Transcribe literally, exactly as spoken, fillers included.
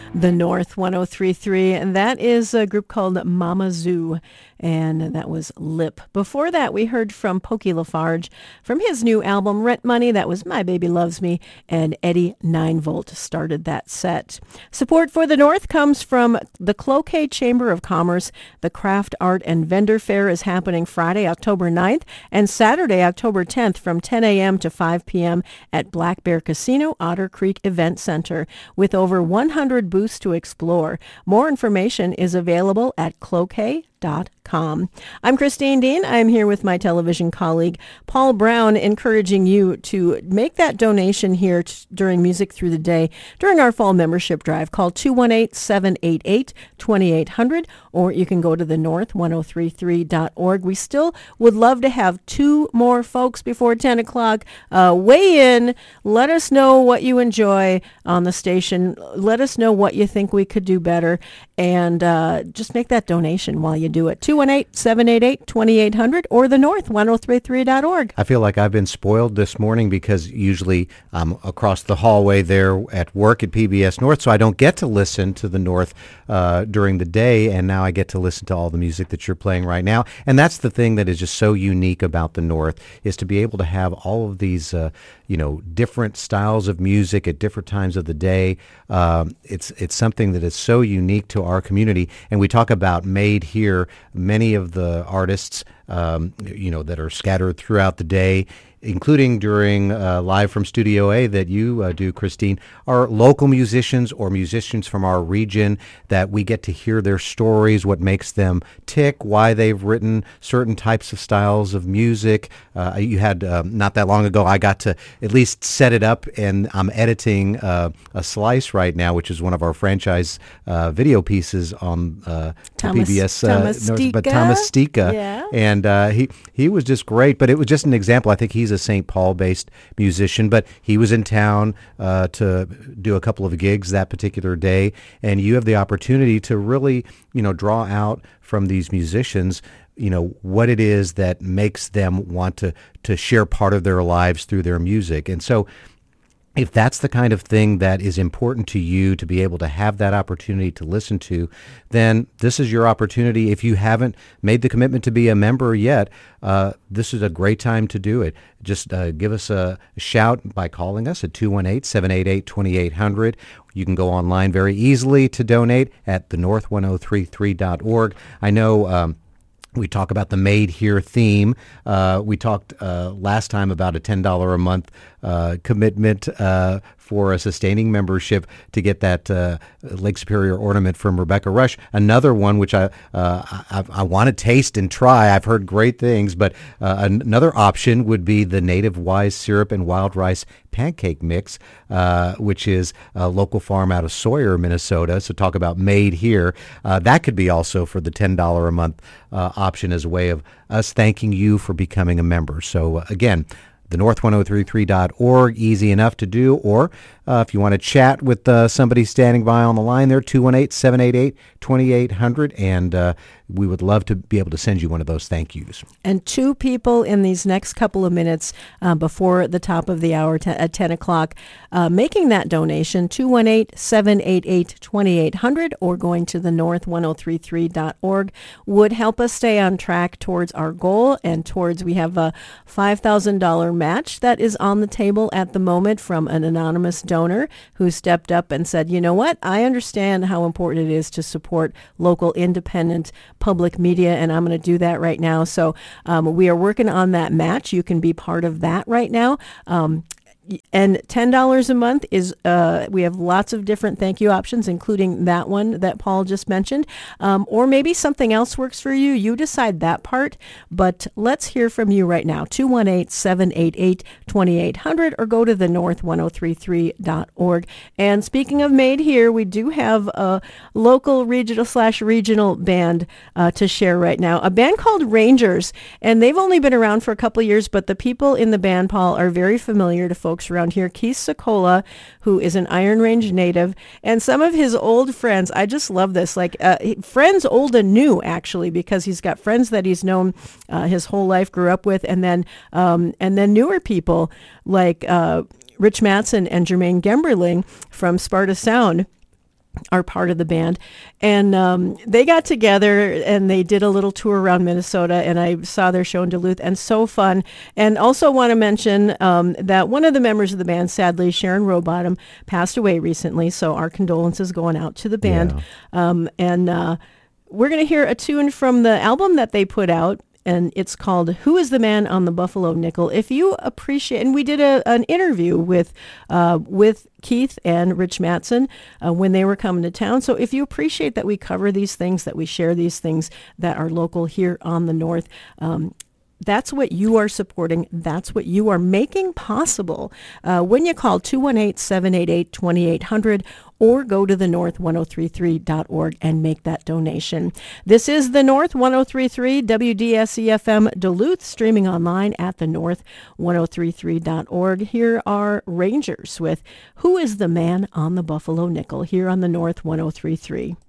The North one oh three point three, and that is a group called Mama Zoo, and that was Lip. Before that, we heard from Pokey Lafarge from his new album, Rent Money. That was My Baby Loves Me, and Eddie nine volt started that set. Support for the North comes from the Cloquet Chamber of Commerce. The Craft, Art, and Vendor Fair is happening Friday, October ninth, and Saturday, October tenth from ten a.m. to five p.m. at Black Bear Casino, Otter Creek Event Center, with over one hundred booths to explore. More information is available at cloquet dot com. I'm Christine Dean. I'm here with my television colleague, Paul Brown, encouraging you to make that donation here t- during Music Through the Day during our fall membership drive. Call two one eight, seven eight eight, two eight zero zero, or you can go to the north ten thirty-three dot org. We still would love to have two more folks before ten o'clock. Uh, weigh in. Let us know what you enjoy on the station. Let us know what you think we could do better, and uh, just make that donation while you do it. two one eight, seven eight eight, two eight zero zero or the north ten thirty-three dot org. I feel like I've been spoiled this morning because usually I'm across the hallway there at work at P B S North, so I don't get to listen to the North uh, during the day, and now I get to listen to all the music that you're playing right now. And that's the thing that is just so unique about the North, is to be able to have all of these uh, you know, different styles of music at different times of the day. Um, it's it's something that is so unique to our community. And we talk about Made Here. Many of the artists, um, you know, that are scattered throughout the day, including during uh, Live from Studio A that you uh, do, Christine, are local musicians or musicians from our region that we get to hear their stories, what makes them tick, why they've written certain types of styles of music. Uh, you had, um, not that long ago, I got to at least set it up, and I'm editing uh, a slice right now, which is one of our franchise uh, video pieces on uh, Thomas, P B S. Uh, Thomas Stika. But Thomas Stika. Yeah. And uh, he, he was just great, but it was just an example. I think he's a Saint Paul-based musician, but he was in town uh, to do a couple of gigs that particular day, and you have the opportunity to really, you know, draw out from these musicians, you know, what it is that makes them want to to share part of their lives through their music. And so if that's the kind of thing that is important to you to be able to have that opportunity to listen to, then this is your opportunity. If you haven't made the commitment to be a member yet, uh, this is a great time to do it. Just uh, give us a shout by calling us at two one eight, seven eight eight, two eight zero zero. You can go online very easily to donate at the north ten thirty-three dot org. I know um, we talk about the Made Here theme. Uh, we talked uh, last time about a ten dollars a month uh, commitment uh, for a sustaining membership to get that uh, Lake Superior ornament from Rebecca Rush. Another one which I uh, I, I want to taste and try. I've heard great things, but uh, another option would be the Native Wise syrup and wild rice pancake mix, uh, which is a local farm out of Sawyer, Minnesota. So talk about Made Here. Uh, that could be also for the ten dollars a month uh, option as a way of us thanking you for becoming a member. So uh, again, the north ten thirty-three dot org, easy enough to do. Or uh, if you want to chat with uh, somebody standing by on the line there, two one eight, seven eight eight, two eight zero zero, and uh, we would love to be able to send you one of those thank yous. And two people in these next couple of minutes uh, before the top of the hour t- at ten o'clock uh, making that donation, two one eight, seven eight eight, two eight zero zero or going to the north ten thirty-three dot org would help us stay on track towards our goal and towards, we have a five thousand dollars match that is on the table at the moment from an anonymous donor who stepped up and said, you know what, I understand how important it is to support local independent public media, and I'm going to do that right now. So um, we are working on that match. You can be part of that right now. Um, And ten dollars a month is, uh, we have lots of different thank you options, including that one that Paul just mentioned. Um, or maybe something else works for you. You decide that part. But let's hear from you right now. two one eight, seven eight eight, two eight zero zero or go to the north ten thirty-three dot org. And speaking of Made Here, we do have a local regional slash regional band uh, to share right now. A band called Rangers. And they've only been around for a couple of years, but the people in the band, Paul, are very familiar to folks around here. Keith Sokola, who is an Iron Range native, and some of his old friends. I just love this. Like uh, friends old and new, actually, because he's got friends that he's known uh, his whole life, grew up with, and then um, and then newer people like uh, Rich Mattson and Jermaine Gemberling from Sparta Sound. are part of the band, and um, they got together and they did a little tour around Minnesota, and I saw their show in Duluth, and so fun. And also want to mention um, that one of the members of the band, sadly, Sharon Rowbottom, passed away recently, so our condolences going out to the band. Yeah. Um, and uh, we're going to hear a tune from the album that they put out, and it's called Who is the Man on the Buffalo Nickel? If you appreciate, and we did a, an interview with uh, with Keith and Rich Mattson uh, when they were coming to town. So if you appreciate that we cover these things, that we share these things that are local here on the North, um, that's what you are supporting. That's what you are making possible uh, when you call two one eight, seven eight eight, two eight zero zero or go to the north ten thirty-three dot org and make that donation. This is The North ten thirty-three, W D S E F M Duluth, streaming online at the north ten thirty-three dot org. Here are Rangers with Who is the Man on the Buffalo Nickel here on the North ten thirty-three.